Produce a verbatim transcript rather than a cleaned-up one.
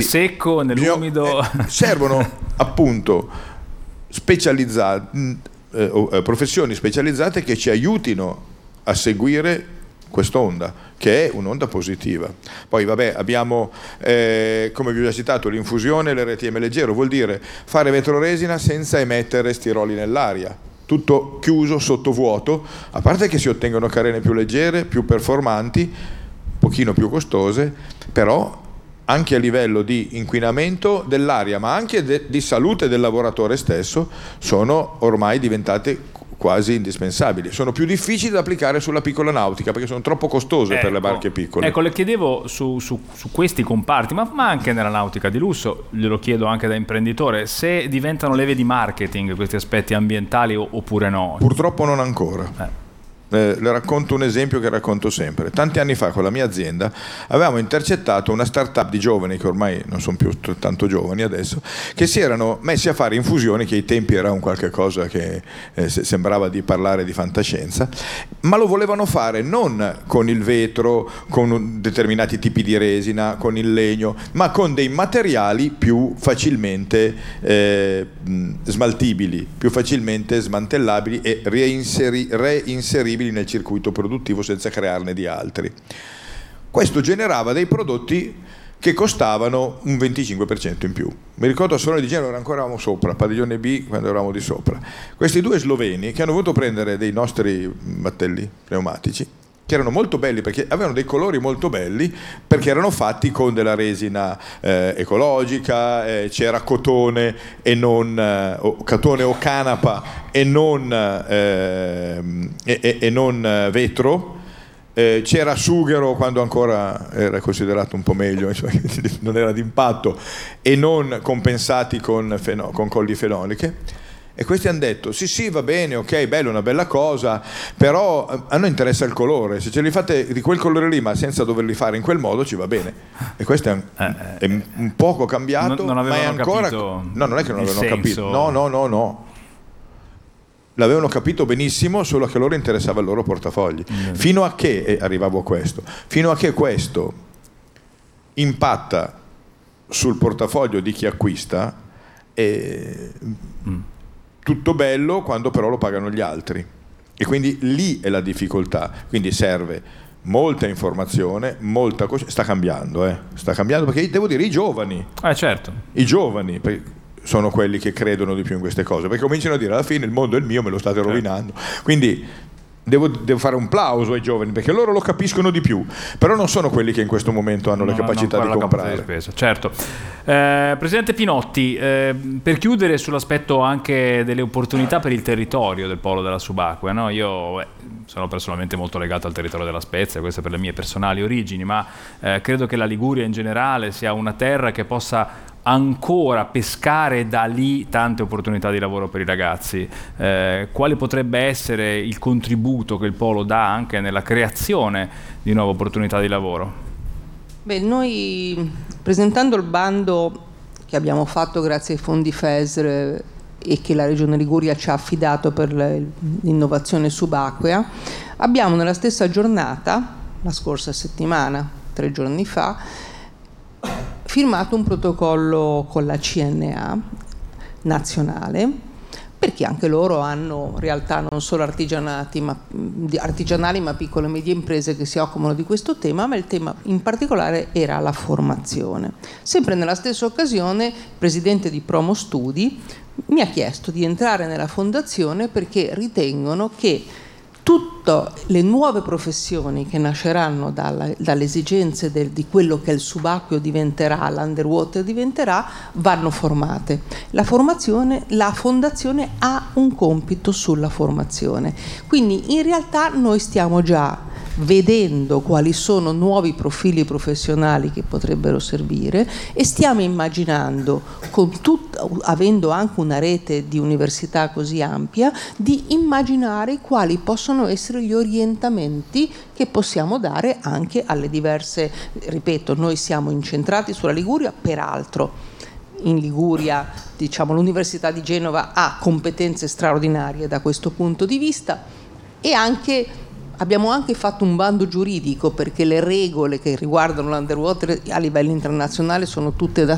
secco, nell'umido. Eh, servono appunto specializzati, eh, professioni specializzate che ci aiutino a seguire quest'onda, che è un'onda positiva. Poi vabbè, abbiamo eh, come vi ho già citato l'infusione, l'R T M leggero, vuol dire fare vetroresina senza emettere stiroli nell'aria, tutto chiuso sotto vuoto, a parte che si ottengono carene più leggere, più performanti, un pochino più costose, però anche a livello di inquinamento dell'aria, ma anche de- di salute del lavoratore stesso, sono ormai diventate quasi indispensabili. Sono più difficili da applicare sulla piccola nautica perché sono troppo costose ecco, per le barche piccole. Ecco, le chiedevo su, su, su questi comparti, ma, ma anche nella nautica di lusso, glielo chiedo anche da imprenditore, se diventano leve di marketing questi aspetti ambientali oppure no. Purtroppo non ancora. Eh. Eh, le racconto un esempio che racconto sempre. Tanti anni fa con la mia azienda avevamo intercettato una startup di giovani, che ormai non sono più t- tanto giovani adesso, che si erano messi a fare infusioni, che ai tempi era un qualche cosa che eh, sembrava di parlare di fantascienza, ma lo volevano fare non con il vetro, con determinati tipi di resina, con il legno, ma con dei materiali più facilmente eh, smaltibili, più facilmente smantellabili e reinseri- reinseribili nel circuito produttivo senza crearne di altri. Questo generava dei prodotti che costavano un venticinque per cento in più. Mi ricordo a Solone di Genova, ancora eravamo sopra, Padiglione B, quando eravamo di sopra. Questi due sloveni che hanno voluto prendere dei nostri battelli pneumatici, che erano molto belli perché avevano dei colori molto belli, perché erano fatti con della resina eh, ecologica, eh, c'era cotone e non eh, o, cotone o canapa e non, eh, e, e non vetro, eh, c'era sughero quando ancora era considerato un po' meglio, cioè, non era d'impatto, e non compensati con, feno, con colli fenoliche. E questi hanno detto sì sì va bene, ok, bello, una bella cosa, però a noi interessa il colore, se ce li fate di quel colore lì ma senza doverli fare in quel modo ci va bene. E questo è un, eh, è un poco cambiato, non, non ma è ancora capito no, non è che non avevano senso. capito, no no no no l'avevano capito benissimo, solo che a loro interessava il loro portafogli, mm. fino a che, e arrivavo a questo, fino a che questo impatta sul portafoglio di chi acquista, e mm. tutto bello quando però lo pagano gli altri, e quindi lì è la difficoltà. Quindi serve molta informazione, molta coscienza. Sta cambiando, eh? sta cambiando perché devo dire i giovani, eh certo, i giovani sono quelli che credono di più in queste cose, perché cominciano a dire alla fine il mondo è il mio, me lo state rovinando. Quindi Devo, devo fare un plauso ai giovani perché loro lo capiscono di più, però non sono quelli che in questo momento hanno non le capacità di comprare. Di spesa. Certo. Eh, Presidente Pinotti, eh, per chiudere sull'aspetto anche delle opportunità per il territorio del polo della subacquea, no? Io eh, sono personalmente molto legato al territorio della Spezia, queste per le mie personali origini, ma eh, credo che la Liguria in generale sia una terra che possa ancora pescare da lì tante opportunità di lavoro per i ragazzi. Eh, quale potrebbe essere il contributo che il Polo dà anche nella creazione di nuove opportunità di lavoro? Beh, noi presentando il bando che abbiamo fatto grazie ai fondi F E S R e che la Regione Liguria ci ha affidato per l'innovazione subacquea, abbiamo nella stessa giornata, la scorsa settimana, tre giorni fa, firmato un protocollo con la C N A nazionale, perché anche loro hanno realtà non solo artigianati, ma, artigianali ma piccole e medie imprese che si occupano di questo tema, ma il tema in particolare era la formazione. Sempre nella stessa occasione il presidente di Promo Studi mi ha chiesto di entrare nella fondazione perché ritengono che tutte le nuove professioni che nasceranno dalla, dalle esigenze del, di quello che il subacqueo diventerà, l'underwater diventerà, vanno formate. La formazione, la fondazione ha un compito sulla formazione. Quindi in realtà noi stiamo già vedendo quali sono nuovi profili professionali che potrebbero servire e stiamo immaginando, con tut- avendo anche una rete di università così ampia, di immaginare quali possono essere gli orientamenti che possiamo dare anche alle diverse, ripeto, noi siamo incentrati sulla Liguria, peraltro in Liguria, diciamo, l'Università di Genova ha competenze straordinarie da questo punto di vista, e anche abbiamo anche fatto un bando giuridico perché le regole che riguardano l'underwater a livello internazionale sono tutte